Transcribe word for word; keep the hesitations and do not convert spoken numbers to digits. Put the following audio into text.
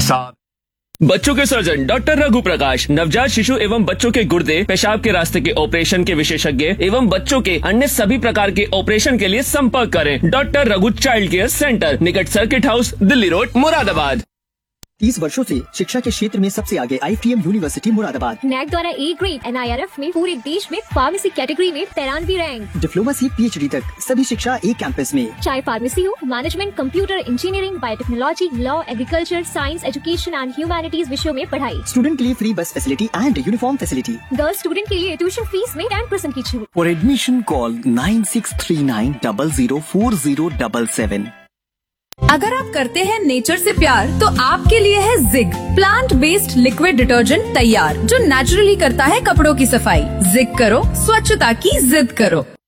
ऐसा बच्चों के सर्जन डॉक्टर रघु प्रकाश, नवजात शिशु एवं बच्चों के गुर्दे पेशाब के रास्ते के ऑपरेशन के विशेषज्ञ एवं बच्चों के अन्य सभी प्रकार के ऑपरेशन के लिए संपर्क करें। Doctor Raghu child care centre, निकट circuit house, Delhi road, Moradabad. तीस वर्षों से शिक्षा के क्षेत्र में सबसे आगे I T M university Moradabad. NAAC द्वारा A grade N I R F में पूरे देश में फार्मेसी कैटेगरी में तिरानवे रैंक। डिप्लोमा से पी एच डी तक सभी शिक्षा एक कैंपस में। चाहे फार्मेसी हो, management, computer engineering, biotechnology, law, agriculture, science, education and humanities विषयों में पढ़ाई। स्टूडेंट के लिए फ्री बस facility and uniform facility. Girls student के लिए ट्यूशन फीस में टेन परसेंट की छूट। For admission call nine six three nine double zero four zero double seven. अगर आप करते हैं नेचर से प्यार तो आपके लिए है zig plant based liquid detergent तैयार, जो नेचुरली करता है कपड़ों की सफाई। जिग करो, स्वच्छता की जिद करो।